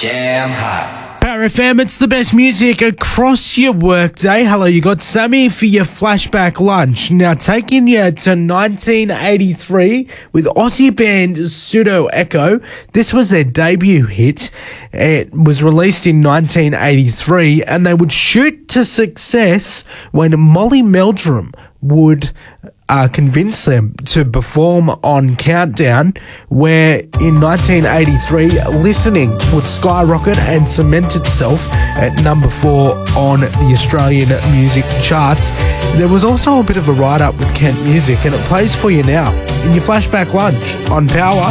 Jam hot. Power FM, it's the best music across your workday. Hello, you got Sammy for your flashback lunch. Now, taking you to 1983 with Aussie band Pseudo Echo. This was their debut hit. It was released in 1983, and they would shoot to success when Molly Meldrum would convince them to perform on Countdown, where in 1983 listening would skyrocket and cement itself at number 4 on the Australian music charts. There was also a bit of a write-up with Kent Music, and it plays for you now in your flashback lunch on Power